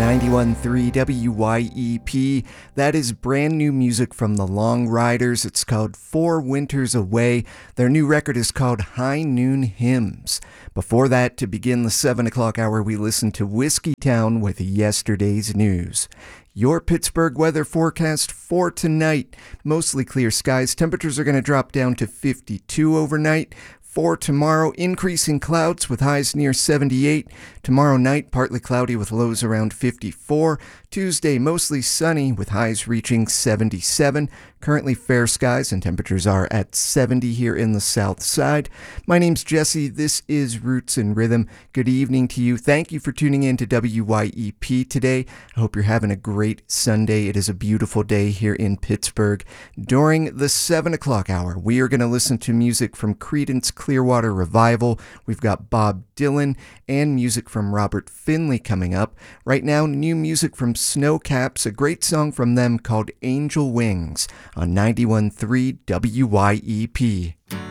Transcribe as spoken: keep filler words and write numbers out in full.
ninety-one point three W Y E P. That is brand new music from the Long Riders. It's called Four Winters Away. Their new record is called High Noon Hymns. Before that, to begin the seven o'clock hour, we listened to Whiskey Town with Yesterday's News. Your Pittsburgh weather forecast for tonight. Mostly clear skies. Temperatures are going to drop down to fifty-two overnight. For tomorrow, increasing clouds with highs near seventy-eight. Tomorrow night, partly cloudy with lows around fifty-four. Tuesday, mostly sunny with highs reaching seventy-seven. Currently fair skies and temperatures are at seventy here in the south side. My name's Jesse. This is Roots and Rhythm. Good evening to you. Thank you for tuning in to W Y E P today. I hope you're having a great Sunday. It is a beautiful day here in Pittsburgh. During the seven o'clock hour, we are going to listen to music from Creedence Clearwater Revival. We've got Bob Dylan and music from Robert Finley coming up. Right now, new music from Snowcaps, a great song from them called Angel Wings on ninety-one point three W Y E P.